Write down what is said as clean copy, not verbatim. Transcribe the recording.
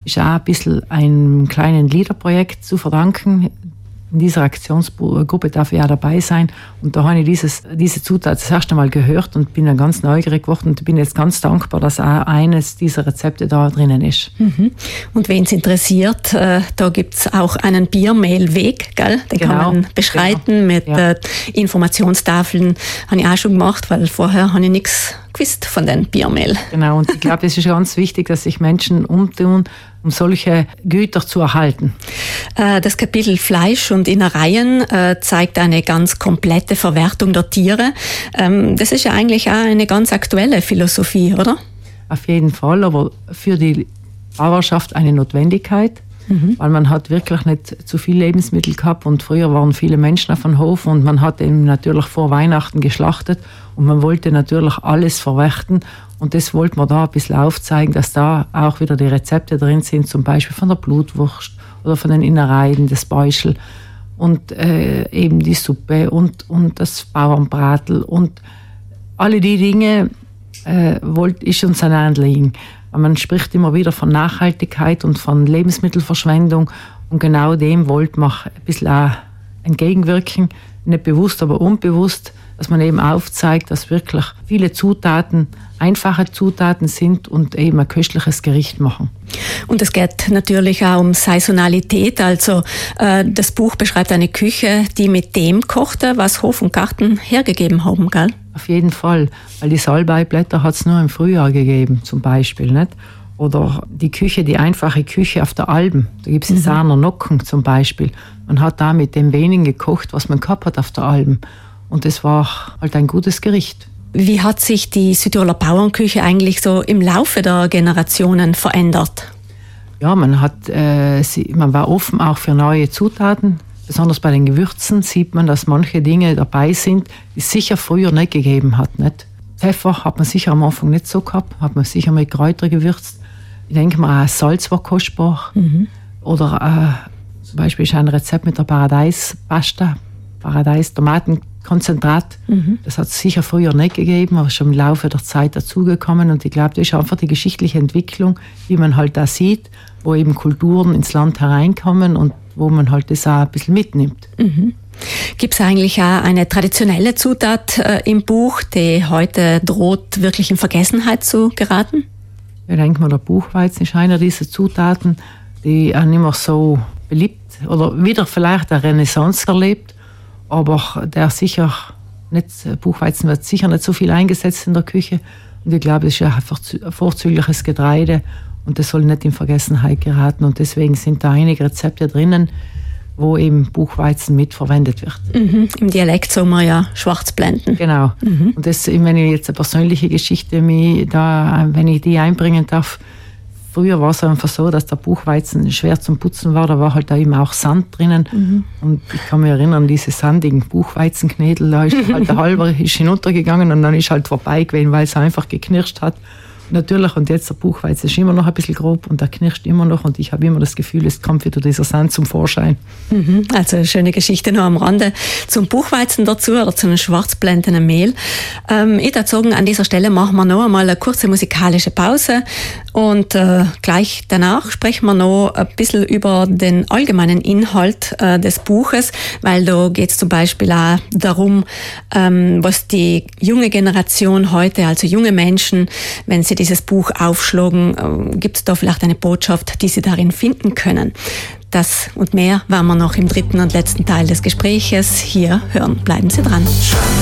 ist auch ein bisschen einem kleinen Liederprojekt zu verdanken. In dieser Aktionsgruppe darf ich auch dabei sein. Und da habe ich diese Zutat das erste Mal gehört und bin dann ganz neugierig geworden und bin jetzt ganz dankbar, dass auch eines dieser Rezepte da drinnen ist. Mhm. Und wen es interessiert, da gibt es auch einen Biermehlweg, gell? Den kann man beschreiten mit Informationstafeln. Habe ich auch schon gemacht, weil vorher habe ich nichts gewusst von den Biermehl. Genau, und ich glaube, es ist ganz wichtig, dass sich Menschen umtun, um solche Güter zu erhalten. Das Kapitel Fleisch und Innereien zeigt eine ganz komplette Verwertung der Tiere. Das ist ja eigentlich auch eine ganz aktuelle Philosophie, oder? Auf jeden Fall, aber für die Bauerschaft eine Notwendigkeit, weil man hat wirklich nicht zu viel Lebensmittel gehabt und früher waren viele Menschen auf dem Hof und man hat eben natürlich vor Weihnachten geschlachtet und man wollte natürlich alles verwerten. Und das wollte man da ein bisschen aufzeigen, dass da auch wieder die Rezepte drin sind, zum Beispiel von der Blutwurst oder von den Innereien, das Bäuschel und eben die Suppe und das Bauernbratel und alle die Dinge ist uns ein Anliegen. Man spricht immer wieder von Nachhaltigkeit und von Lebensmittelverschwendung und genau dem wollte man ein bisschen auch entgegenwirken, nicht bewusst, aber unbewusst, dass man eben aufzeigt, dass wirklich viele Zutaten einfache Zutaten sind und eben ein köstliches Gericht machen. Und es geht natürlich auch um Saisonalität. Also das Buch beschreibt eine Küche, die mit dem kochte, was Hof und Garten hergegeben haben, gell? Auf jeden Fall, weil die Salbeiblätter hat es nur im Frühjahr gegeben, zum Beispiel, nicht? Oder die Küche, die einfache Küche auf der Alm, da gibt es die Sahner Nocken zum Beispiel. Man hat da mit dem wenigen gekocht, was man gehabt hat auf der Alm. Und das war halt ein gutes Gericht. Wie hat sich die Südtiroler Bauernküche eigentlich so im Laufe der Generationen verändert? Ja, man war offen auch für neue Zutaten. Besonders bei den Gewürzen sieht man, dass manche Dinge dabei sind, die es sicher früher nicht gegeben hat. Nicht? Pfeffer hat man sicher am Anfang nicht so gehabt, hat man sicher mit Kräutern gewürzt. Ich denke mal, auch Salz war kostbar. Oder zum Beispiel ist ein Rezept mit der Paradeispasta, Paradeistomatenkonzentrat. Das hat es sicher früher nicht gegeben, aber ist schon im Laufe der Zeit dazugekommen. Und ich glaube, das ist einfach die geschichtliche Entwicklung, die man halt da sieht, wo eben Kulturen ins Land hereinkommen und wo man halt das auch ein bisschen mitnimmt. Gibt es eigentlich auch eine traditionelle Zutat im Buch, die heute droht, wirklich in Vergessenheit zu geraten? Ich denke mal, der Buchweizen ist einer dieser Zutaten, die auch nicht mehr so beliebt oder wieder vielleicht eine Renaissance erlebt, aber Buchweizen wird sicher nicht so viel eingesetzt in der Küche. Und ich glaube, es ist ja einfach ein vorzügliches Getreide und das soll nicht in Vergessenheit geraten. Und deswegen sind da einige Rezepte drinnen, wo eben Buchweizen mitverwendet wird. Im Dialekt sagen wir ja Schwarzblenden. Genau. Und das, wenn ich jetzt eine persönliche Geschichte wenn ich die einbringen darf, früher war es einfach so, dass der Buchweizen schwer zum Putzen war, da war halt da eben auch Sand drinnen. Und ich kann mich erinnern, diese sandigen Buchweizenknädel, da ist halt der halber hinuntergegangen und dann ist halt vorbei gewesen, weil es einfach geknirscht hat. Natürlich, und jetzt der Buchweizen ist immer noch ein bisschen grob und der knirscht immer noch und ich habe immer das Gefühl, es kommt wieder dieser Sand zum Vorschein. Also eine schöne Geschichte noch am Rande zum Buchweizen dazu oder zu einem schwarzblendenden Mehl. Ich würde sagen, an dieser Stelle machen wir noch einmal eine kurze musikalische Pause und gleich danach sprechen wir noch ein bisschen über den allgemeinen Inhalt des Buches, weil da geht es zum Beispiel auch darum, was die junge Generation heute, also junge Menschen, wenn sie dieses Buch aufschlagen, gibt es da vielleicht eine Botschaft, die sie darin finden können. Das und mehr werden wir noch im dritten und letzten Teil des Gespräches hier hören. Bleiben Sie dran.